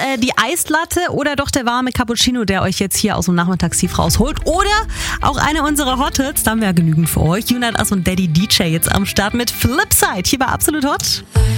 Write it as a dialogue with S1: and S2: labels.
S1: die Eislatte oder doch der warme Cappuccino, der euch jetzt hier aus dem Nachmittagstief rausholt. Oder auch eine unserer Hot Hits, da haben wir ja genügend für euch. Jonas und Daddy DJ jetzt am Start mit Flipside. Hier war Absolut Hot.